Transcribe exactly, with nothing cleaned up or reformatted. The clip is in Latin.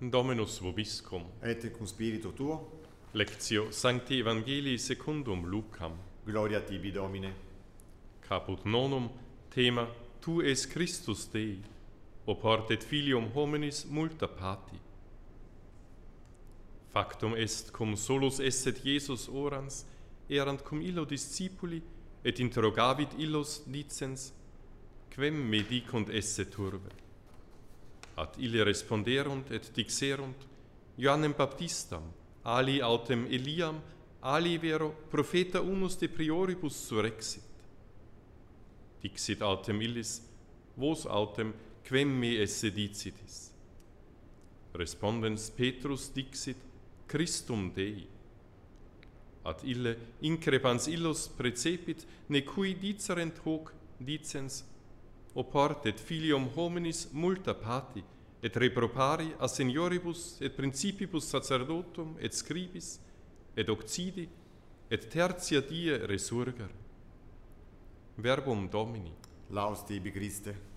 Dominus vobiscum. Et cum spiritu tuo, Lectio Sancti Evangelii secundum Lucam. gloria tibi Domine. Caput nonum, thema Tu es Christus Dei, oportet filium hominis multa pati. Factum est cum solus esset Jesus orans, erant cum illo discipuli, et interrogavit illos dicens, quem me dicunt esse turbe? Ad ille responderunt et dixerunt, Ioannem Baptistam, ali autem Eliam, ali vero profeta unus de prioribus surrexit. Dixit autem illis, vos autem quem me esse dicitis? Respondens Petrus dixit, Christum Dei. Ad ille increpans illos precepit, necui dicerent hoc, dicens, oportet filium hominis multa pati, et repropari a senioribus et principibus sacerdotum et scribis, et occidi, et tertia die resurgere. Verbum Domini. Laus tibi Christe.